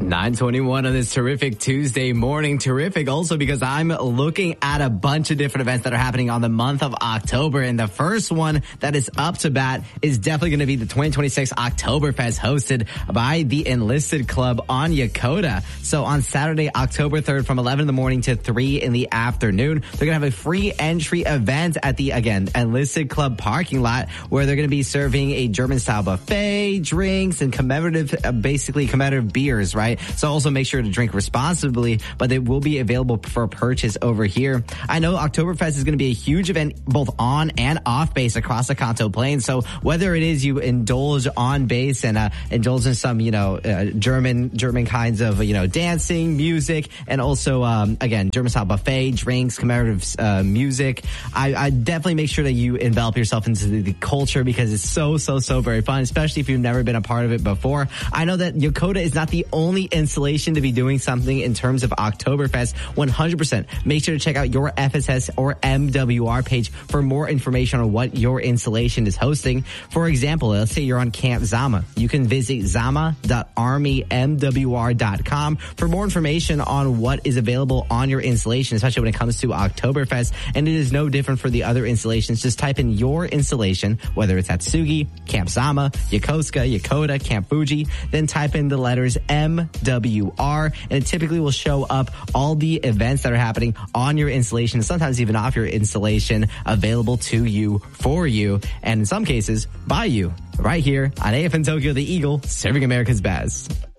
9:21 on this terrific Tuesday morning. Terrific also because I'm looking at a bunch of different events that are happening on the month of October. And the first one that is up to bat is definitely going to be the 2026 Oktoberfest hosted by the Enlisted Club on Yokota. So on Saturday, October 3rd from 11 in the morning to 3 in the afternoon, they're going to have a free entry event at the, again, Enlisted Club parking lot where they're going to be serving a German-style buffet, drinks, and commemorative beers, right? So also make sure to drink responsibly, but they will be available for purchase over here. I know Oktoberfest is going to be a huge event both on and off base across the Kanto Plains. So whether it is you indulge on base and indulge in some, German kinds of, dancing, music, and also, again, German-style buffet, drinks, commemorative music, I definitely make sure that you envelop yourself into the culture because it's so very fun, especially if you've never been a part of it before. I know that Yokota is not the only installation to be doing something in terms of Oktoberfest. 100%. Make sure to check out your FSS or MWR page for more information on what your installation is hosting. For example, let's say you're on Camp Zama. You can visit zama.armymwr.com for more information on what is available on your installation, especially when it comes to Oktoberfest. And it is no different for the other installations. Just type in your installation, whether it's at Sugi, Camp Zama, Yokosuka, Yokota, Camp Fuji, then type in the letters MWR, and it typically will show up all the events that are happening on your installation, and sometimes even off your installation, available to you, for you, and in some cases, by you, right here on AFN Tokyo, the Eagle, serving America's best.